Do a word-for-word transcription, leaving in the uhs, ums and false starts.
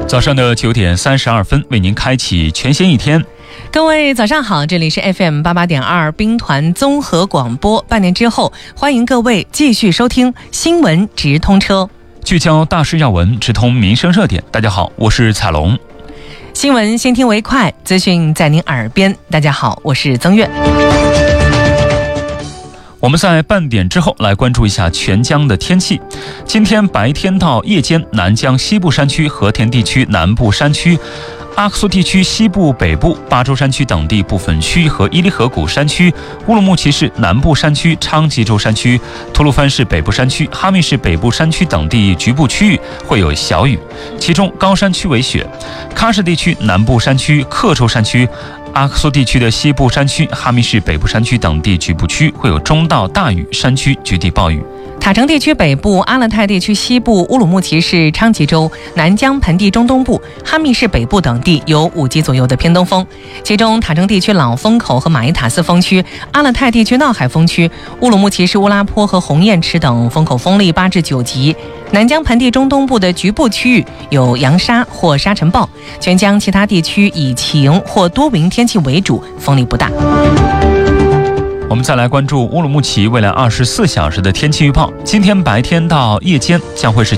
早上的九点三十二分，为您开启全新一天。 各位早上好，这里是 F M 八八点二兵团综合广播。半年之后，欢迎各位继续收听新闻直通车， 聚焦大事要闻，直通民生热点。大家好，我是彩龙。 新闻先听为快，资讯在您耳边。大家好，我是曾月。 我们在半点之后来关注一下全疆的天气。今天白天到夜间，南疆西部山区、和田地区南部山区、阿克苏地区西部、北部、巴州山区等地部分区和伊犁河谷山区、乌鲁木齐市南部山区、昌吉州山区、吐鲁番市北部山区、哈密市北部山区等地局部区域会有小雨，其中高山区为雪。喀什地区南部山区、克州山区、阿克苏地区的西部山区、哈密市北部山区等地局部区会有中到大雨，山区局地暴雨。 塔城地区北部、阿勒泰地区西部、乌鲁木齐市昌吉州、南疆盆地中东部、哈密市北部等地有五级左右的偏东风，其中塔城地区老风口和马依塔斯风区、阿勒泰地区闹海风区、乌鲁木齐市乌拉坡和红雁池等风口风力八至九级。南疆盆地中东部的局部区域有扬沙或沙尘暴，全疆其他地区以晴或多云天气为主，风力不大。 我们再来关注乌鲁木齐未来二十四小时的天气预报。今天白天到夜间将会是